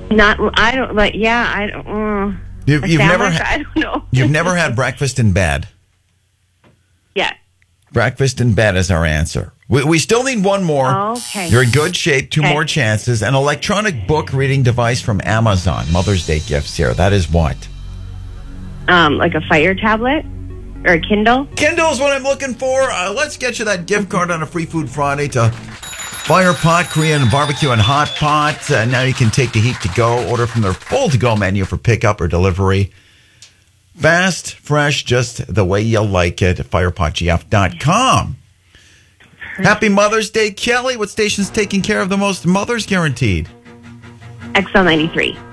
I don't, like, yeah, I don't, You've never I don't know. You've never had breakfast in bed. Yeah. Breakfast in bed is our answer. We still need one more. Okay. You're in good shape. Two Okay. more chances. An electronic book reading device from Amazon. Mother's Day gifts here. That is what? Like a Fire tablet or a Kindle. Kindle is what I'm looking for. Let's get you that gift card on a Free Food Friday to Fire Pot Korean Barbecue and Hot Pot. Now you can take the heat to go. Order from their full to-go menu for pickup or delivery. Fast, fresh, just the way you like it at firepotgf.com. Happy Mother's Day, Kelly. What station's taking care of the most mothers guaranteed? XL93.